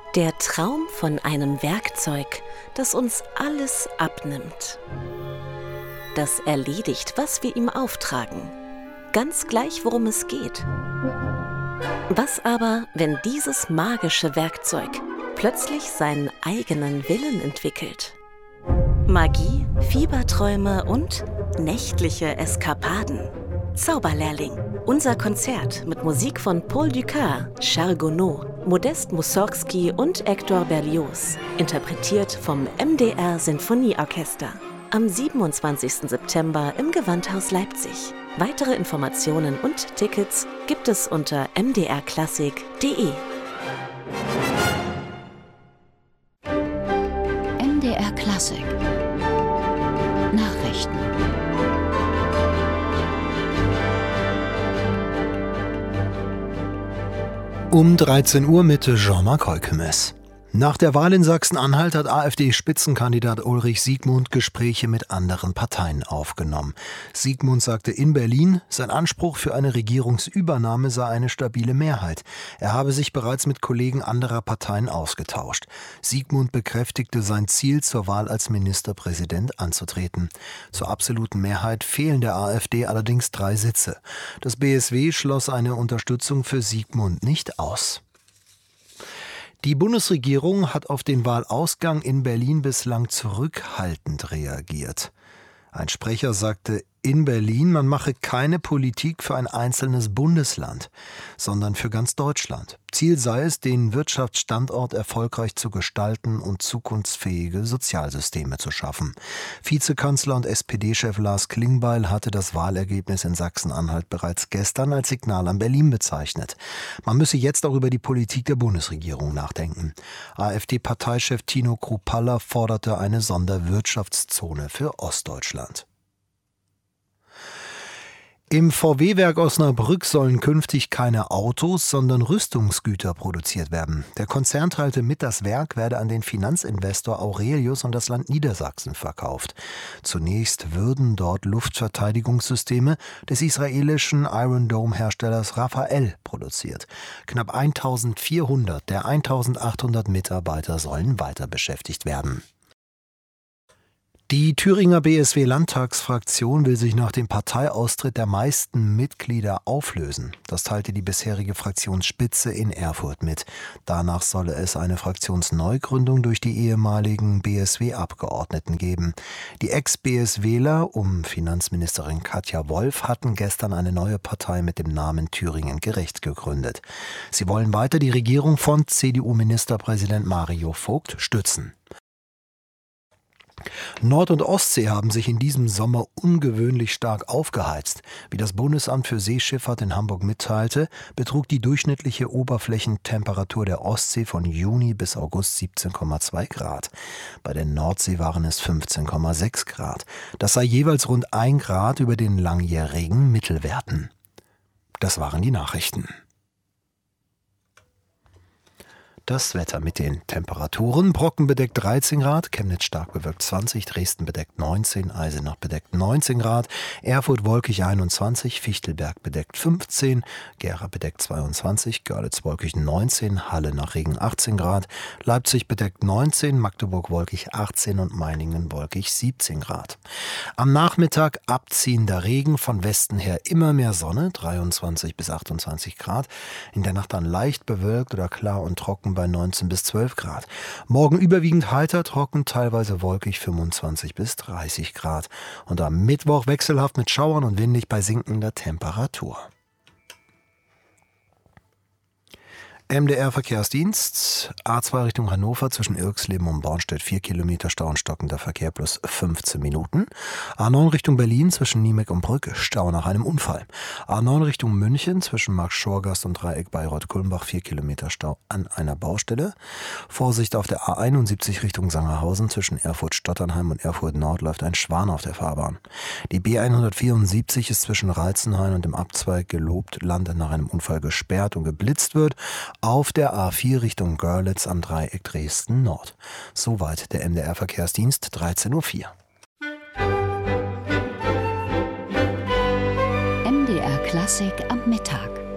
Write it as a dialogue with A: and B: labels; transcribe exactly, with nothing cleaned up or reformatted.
A: Der Traum von einem Werkzeug, das uns alles abnimmt. Das erledigt, was wir ihm auftragen. Ganz gleich, worum es geht. Was aber, wenn dieses magische Werkzeug plötzlich seinen eigenen Willen entwickelt? Magie, Fieberträume und nächtliche Eskapaden. Zauberlehrling. Unser Konzert mit Musik von Paul Dukas, Charles Gounod, Modest Mussorgsky und Hector Berlioz. Interpretiert vom M D R Sinfonieorchester. Am siebenundzwanzigsten September im Gewandhaus Leipzig. Weitere Informationen und Tickets gibt es unter m d r klassik punkt d e.
B: M D R Klassik Nachrichten.
C: Um dreizehn Uhr mit Jean-Marc Heukemes. Nach der Wahl in Sachsen-Anhalt hat AfD-Spitzenkandidat Ulrich Siegmund Gespräche mit anderen Parteien aufgenommen. Siegmund sagte in Berlin, sein Anspruch für eine Regierungsübernahme sei eine stabile Mehrheit. Er habe sich bereits mit Kollegen anderer Parteien ausgetauscht. Siegmund bekräftigte sein Ziel, zur Wahl als Ministerpräsident anzutreten. Zur absoluten Mehrheit fehlen der AfD allerdings drei Sitze. Das B S W schloss eine Unterstützung für Siegmund nicht aus. Die Bundesregierung hat auf den Wahlausgang in Berlin bislang zurückhaltend reagiert. Ein Sprecher sagte in Berlin, man mache keine Politik für ein einzelnes Bundesland, sondern für ganz Deutschland. Ziel sei es, den Wirtschaftsstandort erfolgreich zu gestalten und zukunftsfähige Sozialsysteme zu schaffen. Vizekanzler und S P D-Chef Lars Klingbeil hatte das Wahlergebnis in Sachsen-Anhalt bereits gestern als Signal an Berlin bezeichnet. Man müsse jetzt auch über die Politik der Bundesregierung nachdenken. AfD-Parteichef Tino Kruppalla forderte eine Sonderwirtschaftszone für Ostdeutschland. Im V W-Werk Osnabrück sollen künftig keine Autos, sondern Rüstungsgüter produziert werden. Der Konzern teilte mit, das Werk werde an den Finanzinvestor Aurelius und das Land Niedersachsen verkauft. Zunächst würden dort Luftverteidigungssysteme des israelischen Iron Dome-Herstellers Rafael produziert. Knapp eintausendvierhundert der eintausendachthundert Mitarbeiter sollen weiter beschäftigt werden. Die Thüringer B S W-Landtagsfraktion will sich nach dem Parteiaustritt der meisten Mitglieder auflösen. Das teilte die bisherige Fraktionsspitze in Erfurt mit. Danach solle es eine Fraktionsneugründung durch die ehemaligen B S W-Abgeordneten geben. Die Ex-BSWler um Finanzministerin Katja Wolf hatten gestern eine neue Partei mit dem Namen Thüringen Gerecht gegründet. Sie wollen weiter die Regierung von C D U-Ministerpräsident Mario Vogt stützen. Nord- und Ostsee haben sich in diesem Sommer ungewöhnlich stark aufgeheizt. Wie das Bundesamt für Seeschifffahrt in Hamburg mitteilte, betrug die durchschnittliche Oberflächentemperatur der Ostsee von Juni bis August siebzehn Komma zwei Grad. Bei der Nordsee waren es fünfzehn Komma sechs Grad. Das sei jeweils rund ein Grad über den langjährigen Mittelwerten. Das waren die Nachrichten. Das Wetter mit den Temperaturen: Brocken bedeckt dreizehn Grad, Chemnitz stark bewölkt zwanzig, Dresden bedeckt neunzehn, Eisenach bedeckt neunzehn Grad, Erfurt wolkig einundzwanzig, Fichtelberg bedeckt fünfzehn, Gera bedeckt zweiundzwanzig, Görlitz wolkig neunzehn, Halle nach Regen achtzehn Grad, Leipzig bedeckt neunzehn, Magdeburg wolkig achtzehn und Meiningen wolkig siebzehn Grad. Am Nachmittag abziehender Regen, von Westen her immer mehr Sonne, dreiundzwanzig bis achtundzwanzig Grad, in der Nacht dann leicht bewölkt oder klar und trocken bei neunzehn bis zwölf Grad. Morgen überwiegend heiter, trocken, teilweise wolkig, fünfundzwanzig bis dreißig Grad. Und am Mittwoch wechselhaft mit Schauern und windig bei sinkender Temperatur. M D R-Verkehrsdienst, A zwei Richtung Hannover zwischen Irxleben und Bornstedt vier Kilometer Stau und stockender Verkehr plus fünfzehn Minuten. A neun Richtung Berlin zwischen Niemek und Brück, Stau nach einem Unfall. A neun Richtung München zwischen Marx-Schorgast und Dreieck Bayreuth-Kulmbach vier Kilometer Stau an einer Baustelle. Vorsicht auf der A einundsiebzig Richtung Sangerhausen zwischen Erfurt-Stotternheim und Erfurt-Nord läuft ein Schwan auf der Fahrbahn. Die B hundertvierundsiebzig ist zwischen Reizenhain und dem Abzweig Gelobt-Land nach einem Unfall gesperrt und geblitzt wird. Auf der A vier Richtung Görlitz am Dreieck Dresden-Nord. Soweit der M D R-Verkehrsdienst, dreizehn Uhr vier.
B: M D R Klassik am Mittag.